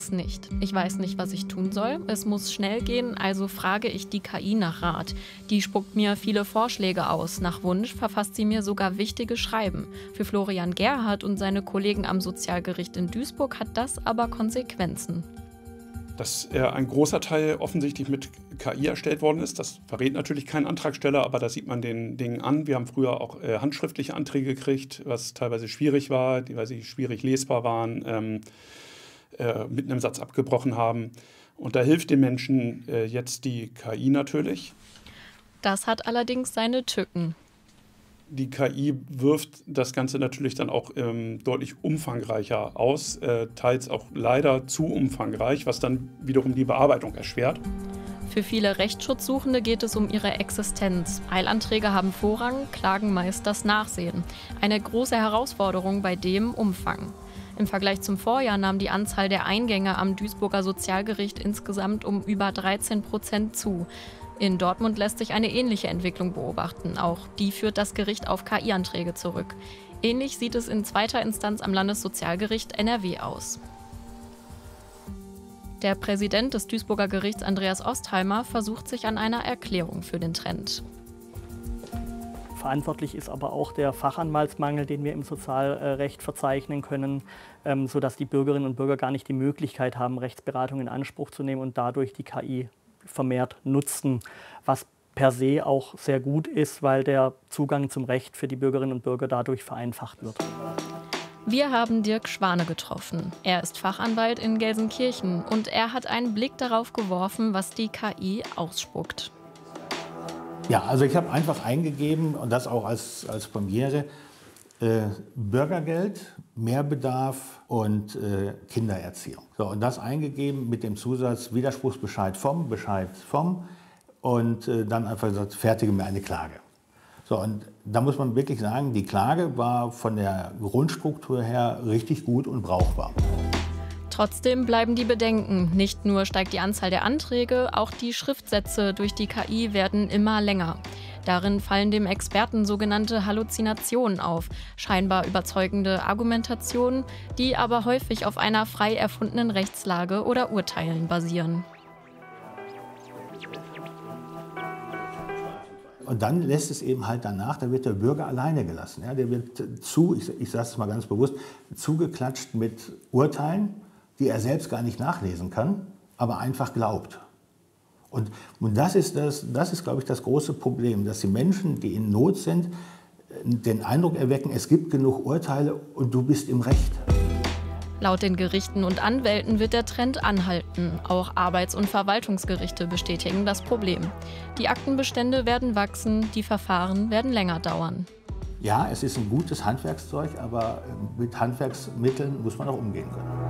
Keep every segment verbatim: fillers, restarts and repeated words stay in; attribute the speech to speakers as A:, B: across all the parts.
A: Nicht. Ich weiß nicht, was ich tun soll. Es muss schnell gehen, also frage ich die K I nach Rat. Die spuckt mir viele Vorschläge aus. Nach Wunsch verfasst sie mir sogar wichtige Schreiben. Für Florian Gerhardt und seine Kollegen am Sozialgericht in Duisburg hat das aber Konsequenzen.
B: Dass ein großer Teil offensichtlich mit K I erstellt worden ist, das verrät natürlich kein Antragsteller, aber das sieht man den Dingen an. Wir haben früher auch äh, handschriftliche Anträge gekriegt, was teilweise schwierig war, die weil sie schwierig lesbar waren. Ähm, Äh, mit einem Satz abgebrochen haben. Und da hilft den Menschen äh, jetzt die K I natürlich.
A: Das hat allerdings seine Tücken.
B: Die K I wirft das Ganze natürlich dann auch ähm, deutlich umfangreicher aus, äh, teils auch leider zu umfangreich, was dann wiederum die Bearbeitung erschwert.
A: Für viele Rechtsschutzsuchende geht es um ihre Existenz. Eilanträge haben Vorrang, Klagen meist das Nachsehen. Eine große Herausforderung bei dem Umfang. Im Vergleich zum Vorjahr nahm die Anzahl der Eingänge am Duisburger Sozialgericht insgesamt um über dreizehn Prozent zu. In Dortmund lässt sich eine ähnliche Entwicklung beobachten. Auch die führt das Gericht auf K I-Anträge zurück. Ähnlich sieht es in zweiter Instanz am Landessozialgericht N R W aus. Der Präsident des Duisburger Gerichts, Andreas Ostheimer, versucht sich an einer Erklärung für den Trend.
C: Verantwortlich ist aber auch der Fachanwaltsmangel, den wir im Sozialrecht verzeichnen können, sodass die Bürgerinnen und Bürger gar nicht die Möglichkeit haben, Rechtsberatung in Anspruch zu nehmen und dadurch die K I vermehrt nutzen, was per se auch sehr gut ist, weil der Zugang zum Recht für die Bürgerinnen und Bürger dadurch vereinfacht wird.
A: Wir haben Dirk Schwane getroffen. Er ist Fachanwalt in Gelsenkirchen und er hat einen Blick darauf geworfen, was die K I ausspuckt.
D: Ja, also ich habe einfach eingegeben, und das auch als, als Premiere, äh, Bürgergeld, Mehrbedarf und äh, Kindererziehung. So, und das eingegeben mit dem Zusatz Widerspruchsbescheid vom, Bescheid vom und äh, dann einfach gesagt, fertige mir eine Klage. So, und da muss man wirklich sagen, die Klage war von der Grundstruktur her richtig gut und brauchbar.
A: Trotzdem bleiben die Bedenken. Nicht nur steigt die Anzahl der Anträge, auch die Schriftsätze durch die K I werden immer länger. Darin fallen dem Experten sogenannte Halluzinationen auf, scheinbar überzeugende Argumentationen, die aber häufig auf einer frei erfundenen Rechtslage oder Urteilen basieren.
D: Und dann lässt es eben halt danach, da wird der Bürger alleine gelassen. Ja, der wird zu, ich, ich sage es mal ganz bewusst, zugeklatscht mit Urteilen, die er selbst gar nicht nachlesen kann, aber einfach glaubt. Und, und das ist, das, das ist, glaube ich, das große Problem, dass die Menschen, die in Not sind, den Eindruck erwecken, es gibt genug Urteile und du bist im Recht.
A: Laut den Gerichten und Anwälten wird der Trend anhalten. Auch Arbeits- und Verwaltungsgerichte bestätigen das Problem. Die Aktenbestände werden wachsen, die Verfahren werden länger dauern.
D: Ja, es ist ein gutes Handwerkszeug, aber mit Handwerksmitteln muss man auch umgehen können.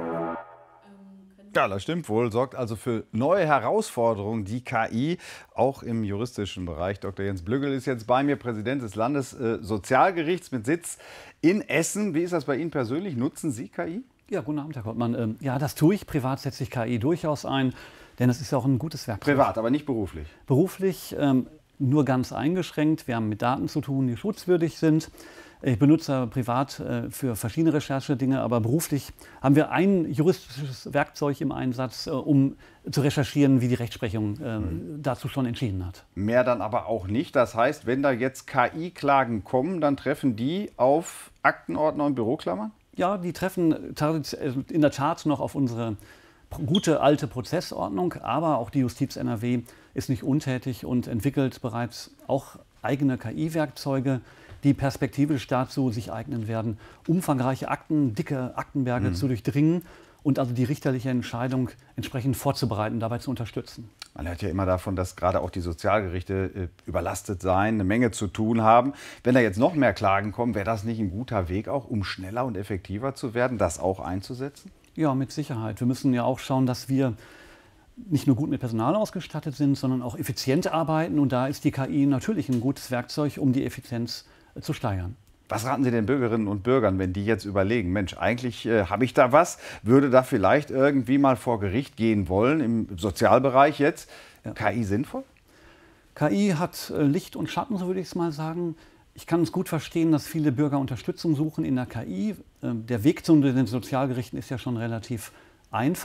E: Ja, das stimmt wohl. Sorgt also für neue Herausforderungen, die K I, auch im juristischen Bereich. Doktor Jens Blüggel ist jetzt bei mir, Präsident des Landessozialgerichts mit Sitz in Essen. Wie ist das bei Ihnen persönlich? Nutzen Sie K I?
F: Ja, guten Abend, Herr Kottmann. Ja, das tue ich. Privat setze ich K I durchaus ein, denn es ist ja auch ein gutes Werkzeug.
E: Privat, aber nicht beruflich?
F: Beruflich ähm, nur ganz eingeschränkt. Wir haben mit Daten zu tun, die schutzwürdig sind. Ich benutze privat äh, für verschiedene Recherchedinge, aber beruflich haben wir ein juristisches Werkzeug im Einsatz, äh, um zu recherchieren, wie die Rechtsprechung äh, mhm. dazu schon entschieden hat.
E: Mehr dann aber auch nicht. Das heißt, wenn da jetzt K I-Klagen kommen, dann treffen die auf Aktenordner und Büroklammern?
F: Ja, die treffen in der Tat noch auf unsere gute alte Prozessordnung, aber auch die Justiz N R W ist nicht untätig und entwickelt bereits auch eigene K I-Werkzeuge, die perspektivisch dazu sich eignen werden, umfangreiche Akten, dicke Aktenberge mhm. zu durchdringen und also die richterliche Entscheidung entsprechend vorzubereiten, dabei zu unterstützen.
E: Man hört ja immer davon, dass gerade auch die Sozialgerichte äh, überlastet seien, eine Menge zu tun haben. Wenn da jetzt noch mehr Klagen kommen, wäre das nicht ein guter Weg auch, um schneller und effektiver zu werden, das auch einzusetzen?
F: Ja, mit Sicherheit. Wir müssen ja auch schauen, dass wir nicht nur gut mit Personal ausgestattet sind, sondern auch effizient arbeiten. Und da ist die K I natürlich ein gutes Werkzeug, um die Effizienz zu steigern.
E: Was raten Sie den Bürgerinnen und Bürgern, wenn die jetzt überlegen, Mensch, eigentlich äh, habe ich da was, würde da vielleicht irgendwie mal vor Gericht gehen wollen, im Sozialbereich jetzt? Ja. K I sinnvoll?
F: K I hat äh, Licht und Schatten, so würde ich es mal sagen. Ich kann es gut verstehen, dass viele Bürger Unterstützung suchen in der K I. Äh, der Weg zu den Sozialgerichten ist ja schon relativ einfach.